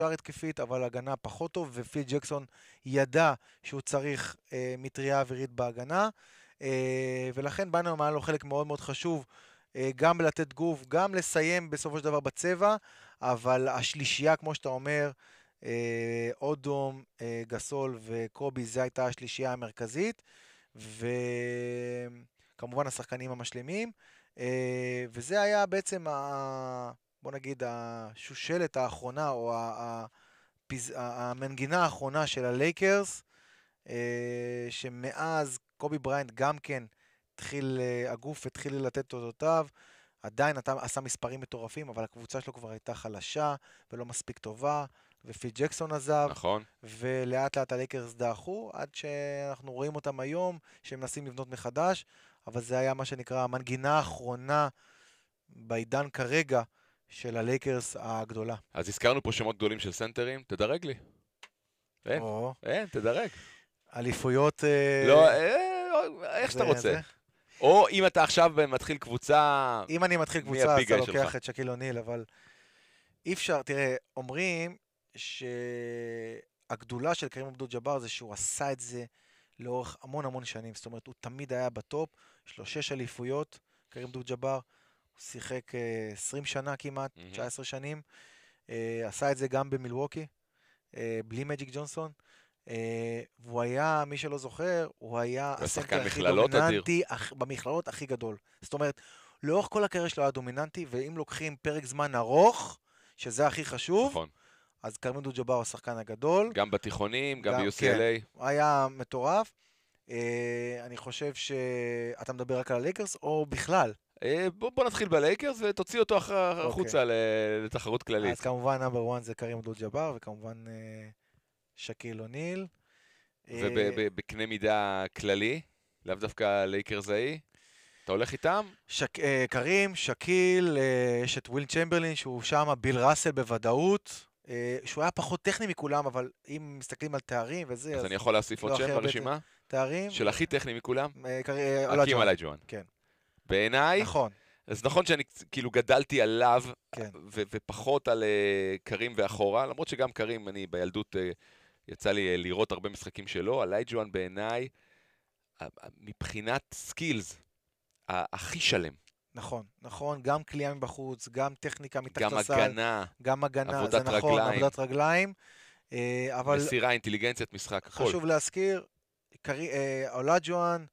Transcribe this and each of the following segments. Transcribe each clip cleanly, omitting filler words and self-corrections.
התקפית, אבל הגנה פחות טוב, ופיל ג'קסון ידע שהוא צריך מטריה אווירית בהגנה, ולכן באנו היה לו חלק מאוד מאוד חשוב, גם בלתת גוף, גם לסיים בסופו של דבר בצבע, אבל השלישייה, כמו שאתה אומר, אודום, גסול וקובי, זה הייתה השלישייה המרכזית, וכמובן השחקנים המשלימים, וזה היה בעצם, בוא נגיד, השושלת האחרונה, או המנגינה האחרונה של הלייקרס, שמאז קובי בריינט גם כן הגוף התחיל לתת תודותיו, עדיין עשה מספרים מטורפים, אבל הקבוצה שלו כבר הייתה חלשה ולא מספיק טובה, ופיל ג'קסון עזב, נכון. ולאט לאט הלייקרס דעכו, עד שאנחנו רואים אותם היום, שהם מנסים לבנות מחדש, אבל זה היה מה שנקרא המנגינה האחרונה בעידן כרגע של הלייקרס הגדולה. אז הזכרנו פה שמות גדולים של סנטרים, תדרג לי. אין, תדרג. אליפויות... לא, איך שאתה רוצה. או אם אתה עכשיו מתחיל קבוצה... אם אני מתחיל קבוצה, אז אתה לוקח את שקיל אוניל, אבל אי אפשר, תראה, אומרים שהגדולה של קרים אבדול ג'אבר זה שהוא עשה את זה לאורך המון המון שנים, זאת אומרת, הוא תמיד היה בטופ, יש לו 6 אליפויות, קרים אבדול ג'אבר, הוא שיחק 20 שנה כמעט, 19 שנים, עשה את זה גם במילווקי, בלי מג'יק ג'ונסון, והוא היה, מי שלא זוכר, הוא היה הסנטר הכי דומיננטי, במכללות הכי גדול. זאת אומרת, לאורך כל הקריירה שלו היה דומיננטי, ואם לוקחים פרק זמן ארוך, שזה הכי חשוב, נכון. אז קרים אבדול ג'אבר הוא השחקן הגדול. גם בתיכונים, גם ב-UCLA. כן, היה מטורף. אני חושב שאתה מדבר רק על הלייקרס, או בכלל? בוא נתחיל בלייקרס ותוציא אותו החוצה לתחרות כללית. אז כמובן נאמבר 1 זה קרים אבדול ג'אבר, וכמובן שקיל אוניל. ובקנה מידה כללי, לאו דווקא לייקרס ההיא, אתה הולך איתם? קרים, שקיל, יש את וויל צ'מברלין, שהוא שם, ביל ראסל בוודאות, שהוא היה פחות טכני מכולם, אבל אם מסתכלים על תארים וזה... אז אני יכול להוסיף עוד שם ברשימה? תארים? של הכי טכני מכולם? אקים אולג'ואן. כן. בעיניי, נכון. אז נכון שאני כאילו גדלתי עליו, כן. ופחות על קרים ואחורה, למרות שגם קרים, אני בילדות יצא לי לראות הרבה משחקים שלו, אולג'ואן בעיניי, מבחינת סקילס, הכי שלם. נכון, נכון, גם קליעה מבחוץ, גם טכניקה מתחת לסל. גם הגנה, עבודת זה נכון, רגליים. עבודת רגליים. אבל מסירה, אינטליגנציית משחק, הכל. חשוב להזכיר, אולג'ואן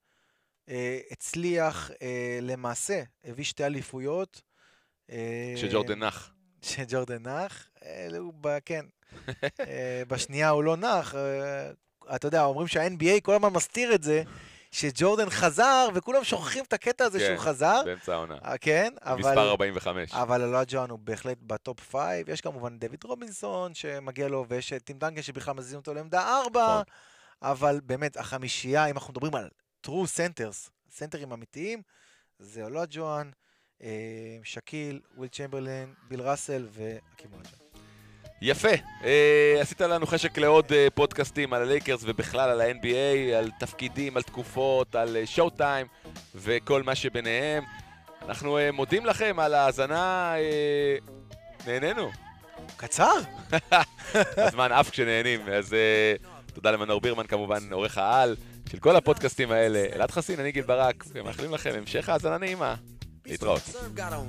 הצליח למעשה, הביא 2 אליפויות. שג'ורדן נח. שג'ורדן נח, כן. בשנייה הוא לא נח. אתה יודע, אומרים שה-NBA כל הזמן מסתיר את זה, שג'ורדן חזר, וכולם שוכחים את הקטע הזה שהוא חזר. באמצע העונה. כן, מספר 45. אבל אולג'ואן הוא בהחלט בטופ 5, יש כמובן דויד רובינסון שמגיע לו, ויש טים דנקן שבכלל מזיזים אותו לעמדה 4, אבל באמת החמישייה, אם אנחנו מדברים על true centers, סנטרים אמיתיים, זה אולג'ואן, שקיל, וויל צ'מברלין, ביל ראסל ואקים אולג'ואן. יפה, עשית לנו חשק לעוד פודקאסטים על הלייקרס ובכלל על ה-NBA, על תפקידים, על תקופות, על שואו טיים וכל מה שביניהם. אנחנו מודים לכם על ההאזנה, נהנינו. קצר? הזמן אף כשנהנים, אז תודה למנור בירמן כמובן, עורך העל של כל הפודקאסטים האלה. אלעד חסין, אני גיל ברק, ומאחלים לכם המשך האזנה נעימה. להתראות.